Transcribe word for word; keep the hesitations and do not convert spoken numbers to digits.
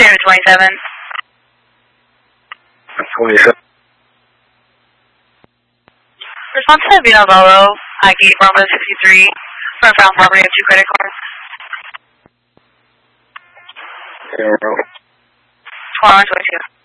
David twenty-seven. twenty-seven. Response to Vino Volo, uh, gate Bravo sixty-three, from found property of two credit cards. Zero. twenty-one twenty-two.